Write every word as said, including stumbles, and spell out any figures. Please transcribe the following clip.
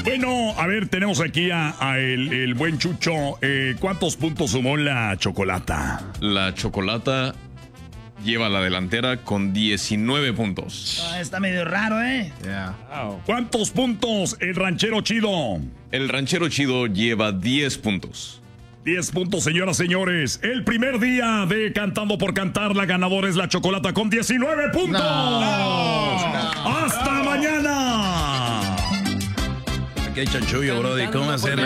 Bueno, a ver, tenemos aquí a, a el, el buen Chucho. Eh, ¿Cuántos puntos sumó la Chocolata? La Chocolata lleva la delantera con diecinueve puntos. Ah, está medio raro, ¿eh? Yeah. Wow. ¿Cuántos puntos el Ranchero Chido? El Ranchero Chido lleva diez puntos. diez puntos, señoras y señores. El primer día de Cantando por Cantar, la ganadora es la Chocolata con diecinueve puntos. No, no, ¡Hasta no. mañana! Aquí hay chanchullo, brody. ¿Cómo hacer?